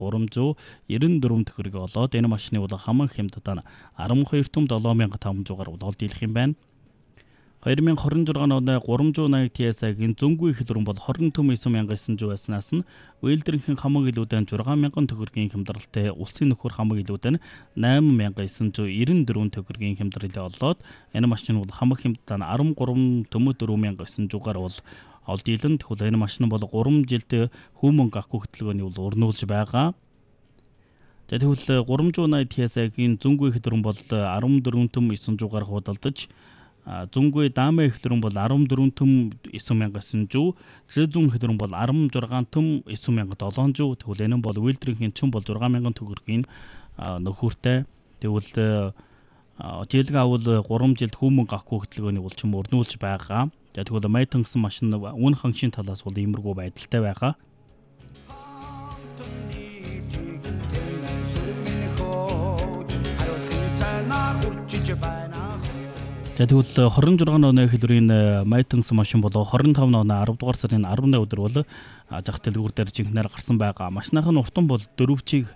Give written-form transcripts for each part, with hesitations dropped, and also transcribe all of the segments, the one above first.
394 төгрөг олоод энэ машины бол хамаг хямдтаа 12,7500-аар олоод дийлэх юм байна. 2026 оны 380 TSI-гийн зөнгүү их хөлбөрөн бол 29,900 байснаас нь Уйлдерийн хамаг илүүдэн 6,000 төгрөгийн хямдралтай улсын нөхөр хамаг илүүдэн 8,994 төгрөгийн хямдралыг олоод энэ машин бол хамаг хямдтаа 13,4,900-аар бол олд дийлэн. Тэгвэл энэ машин бол 3 жилд хүмүүнг авах хөтөлбөрийн бол өрнүүлж байгаа. Тэгвэл 380 TSI-гийн зөнгүү их хөлбөрөн бол 14,900-аар худалдаж зөнгөө даамын эхлэрэн бол 14,900, зүүн эхлэрэн бол 16,900. Тэгвэл энэ бол Уйлдрийн чин бол 6,000 төгрөгийн нөхөртэй. Тэгвэл жилг авал 3 жилд хүмүүнг авах хөтөлбөрийн бол чим өрнүүлж байгаа. Тэгвэл Майтан гэсэн машин үн хангшийн талаас бол иймэрхүү байдалтай байгаа. Тэгвэл 26 оны хэлбэрийн Майтан гэсэн машин бол 25 оны 10 дугаар сарын 18 өдөр бол зах дэлгүүр дээр жинхнээр гарсан байгаа. Машиных нь уртан бол 4 чиг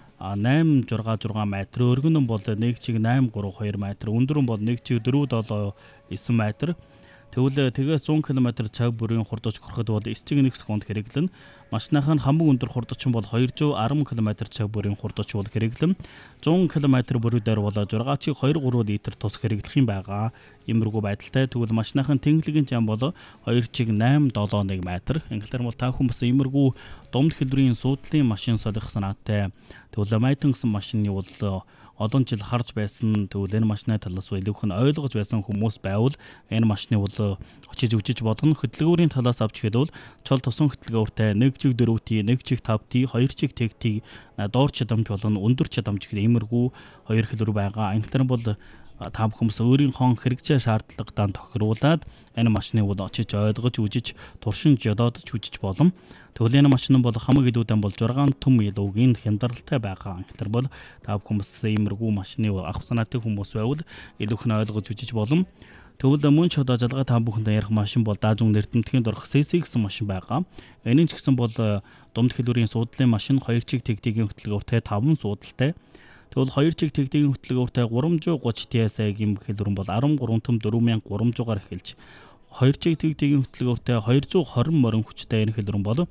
866 метр, өргөн нь бол 1 чиг 832 метр, өндөр нь бол 1 чиг 479 метр. Тэгээс 100 км цаг бүрийн хурдч хүрхэд бол 9 чиг 1 секунд хэрэглэн. Машиных нь хамаг өндөр хурдч бол 210 км цаг бүрийн хурдч бол хэрэглэн. 100 км бүрээр бол 6 чиг 2-3 литр тус хэрэглэх юм байгаа. Иймэрхүү байдалтай. Тэгвэл машиных нь тэнхлэгийн зам бол 2 чиг 871 метр. Инглээр бол та хүмүүс иймэрхүү домд хэлбэрийн суудлын машин солих санаатай. Тэгвэл Майтан гэсэн машины бол олон жил харж байсан. Тэгвэл энэ машины талаас илүүх нь ойлгож байсан хүмүүс байвал энэ машины бол очиж үжиж болно. Хөдөлгөөрийн талаас авч ихэд бол чол тусан хөдөлгөөртэй 1 чиг 4T, 1 чиг 5T, 2 чиг TT доор чадамж болон өндөр чадамж гэх иймэрхүү хоёр хэлбэр байгаа. Инглээр бол та бүхэн өөрийнхөө хэрэгцээ шаардлагатай тохируулаад энэ машины бол очиж ойлгож үжиж туршин жододж үжиж болно. Тэгвэл энэ машин бол хамаг илүүдэн бол 6 түм илүүгийн хямдралтай байгаа. Тэгэхээр бол та бүхэн иймэрхүү машины авах санаатай хүмүүс байвал илүүх нь ойлгож үжиж болно. Тэгвэл мөн ч одоо жалгаа та бүхэнд ярих машин бол даажун нэртэмтгэнд орох CC гэсэн машин байгаа. Энэ ч гэсэн бол домд хэлбэрийн суудлын машин 2 чиг тэгтгийн хөтөлбөртэй 5 суудалтай. Тэгвэл 2 чиг тэгтгийн хөтөлбөртэй 330 TSI-гийн хэлбэрэн бол 13,400-аар эхэлж 2 чиг тэгтгийн хөтөлбөртэй 220 морин хүчтэй энэ хэлбэрэн бол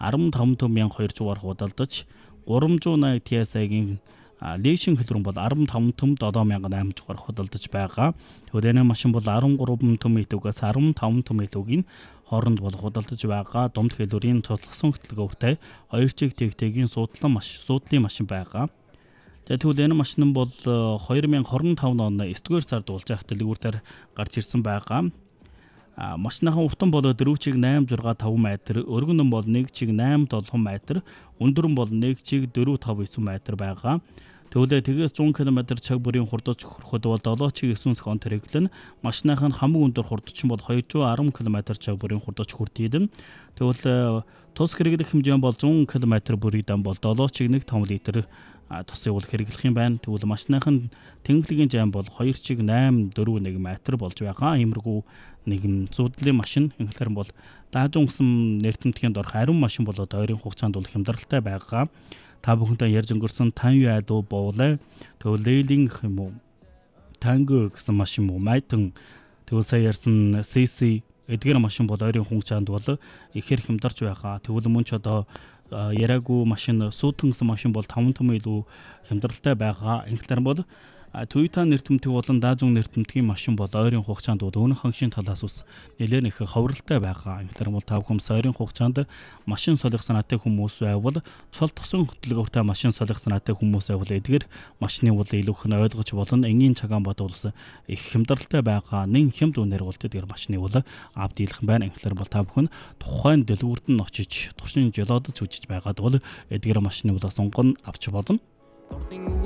15,200-аар худалдаж 380 TSI-гийн лейшин хэлбэрэн бол 15,7,800-аар худалдаж байгаа. Тэгвэл энэ машин бол 13 төм илүүгээс 15 төм илүүгийн хооронд бол худалдаж байгаа. Домд хэлбэрийн туслахсан хөтөлбөртэй 2 чиг тэгтгийн суудлын машин байгаа. Тэгвэл энэ машин бол 2025 оны 9-р сард болж явах дэлгүүрээр гарч ирсэн байгаа. Машиныхаа уртан бол 4 чиг 865 метр, өргөн нь бол 1 чиг 870 метр, өндөр нь бол 1 чиг 459 метр байгаа. Тэгээс 100 км цаг бүрийн хурдч хүрэхэд бол 7 чиг 9 секунд хэрэглэн. Машиных нь хамаг өндөр хурдч бол 210 км цаг бүрийн хурдч хүртээдэн. Тэгвэл тус хэрэглэх хэмжээ бол 100 км бүрийдэн бол 7 чиг 1.5 литр тусыг бол хэрэглэх юм байна. Тэгвэл машиных нь тэнхлэгийн зам бол 2 чиг 841 метр болж байгаа. Иймэрхүү нэгэн зүүдлын машин. Инглээр бол даажун гэсэн нэртэмтгэнд орох ариун машин бол одоо ойрын хугацаанд бол хямдралтай байгаа. Та бүхэнтэй ярьж өнгөрсөн Танью айдуу буулаа. Тэгвэл Лейлинг юм уу? Танго гэсэн машин уу? Майтан. Тэгвэл сая ярьсан CC эдгээр машин бол ойрын хугацаанд бол ихээр хямдарч байгаа. Тэгвэл мөн ч одоо яраагүй машин сүүтэн гэсэн машин бол 5 төм илүү хямдралтай байгаа. Инглээр бол Toyota нэртэмтэг болон даажун нэртэмтгийн машин бол ойрын хугацаанд бол өнөх хангшийн талаас ус нэлээд их ховролтой байгаа. Инглээр бол та бүхэн ойрын хугацаанд машин солих санаатай хүмүүс байвал цол тосон хөтөлбөртэй машин солих санаатай хүмүүс байвал эдгээр машины бол илүүх нь ойлгож болно. Энгийн цагаан бодволс их хямдралтай байгаа. Нэн хямд үнээр бол эдгээр машины бол авд дийлэх юм байна. Инглээр бол та бүхэн тухайн дэлгүүрт нь очиж туршин жолоодож үжиж байгаад бол эдгээр машины бол сонгон авч болно.